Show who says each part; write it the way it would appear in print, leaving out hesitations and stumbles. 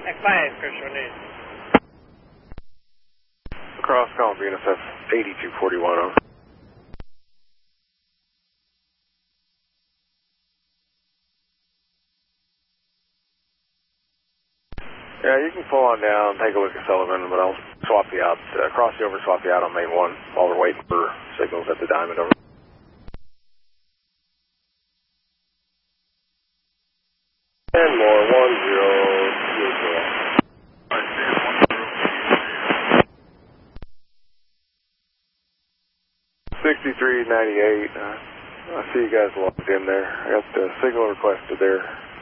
Speaker 1: X5, Christian.
Speaker 2: Across calling VNSF 8241 over. Yeah, you can pull on down, take a look at Sullivan, but I'll swap you out, cross you over, swap you out on main 1 while we're waiting for signals at the Diamond over. And more, 10. 6398. I see you guys logged in there. I got the signal requested there.